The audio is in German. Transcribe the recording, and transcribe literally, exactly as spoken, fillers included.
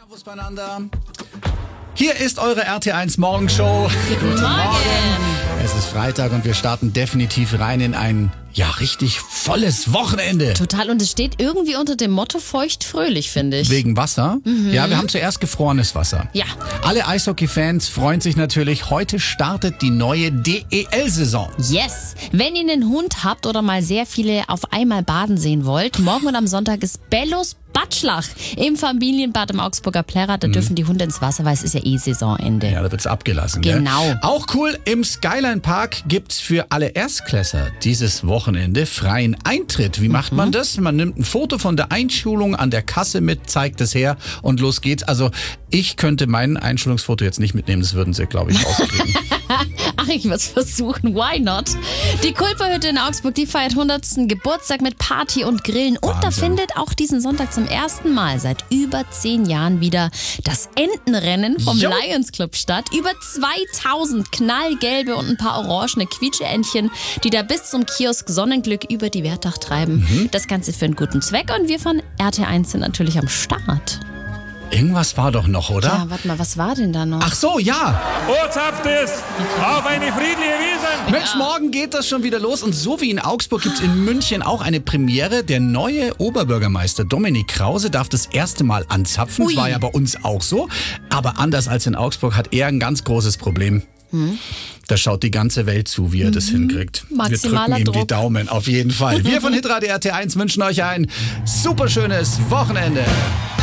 Servus beieinander. Hier ist eure R T eins Morgenshow. Guten Morgen. Es ist Freitag und wir starten definitiv rein in ein, ja, richtig volles Wochenende. Total, und es steht irgendwie unter dem Motto feucht-fröhlich, finde ich. Wegen Wasser? Mhm. Ja, wir haben zuerst gefrorenes Wasser. Ja. Alle Eishockey-Fans freuen sich natürlich. Heute startet die neue D E L-Saison. Yes. Wenn ihr einen Hund habt oder mal sehr viele auf einmal baden sehen wollt, morgen und am Sonntag ist Bellos Batschlach im Familienbad im Augsburger Plärrer. Da mhm. dürfen die Hunde ins Wasser, weil es ist ja eh Saisonende. Ja, da wird's abgelassen. Genau. Gell? Auch cool, im Skyline Park gibt's für alle Erstklässler dieses Wochenende freien Eintritt. Wie macht mhm. man das? Man nimmt ein Foto von der Einschulung an der Kasse mit, zeigt es her und los geht's. Also ich könnte mein Einschulungsfoto jetzt nicht mitnehmen, das würden sie, glaube ich, rauskriegen. Ach, ich würde es versuchen. Why not? Die Kulperhütte in Augsburg, die feiert hundertsten Geburtstag mit Party und Grillen. Und Wahnsinn. Da findet auch diesen Sonntag zum ersten Mal seit über zehn Jahren wieder das Entenrennen vom Jo. Lions Club statt. Über zweitausend knallgelbe und ein paar orangene Quietscheentchen, die da bis zum Kiosk Sonnenglück über die Wertach treiben. Mhm. Das Ganze für einen guten Zweck. Und wir von R T eins sind natürlich am Start. Irgendwas war doch noch, oder? Ja, warte mal, was war denn da noch? Ach so, ja. Ortshaft ist auf eine friedliche Wiesn. Mensch, morgen geht das schon wieder los. Und so wie in Augsburg gibt's in München auch eine Premiere. Der neue Oberbürgermeister Dominik Krause darf das erste Mal anzapfen. Ui. Das war ja bei uns auch so. Aber anders als in Augsburg hat er ein ganz großes Problem. Hm. Da schaut die ganze Welt zu, wie er das hinkriegt. Maximaler Wir drücken ihm Druck. die Daumen, auf jeden Fall. Wir von Hitradio R T eins wünschen euch ein super schönes Wochenende.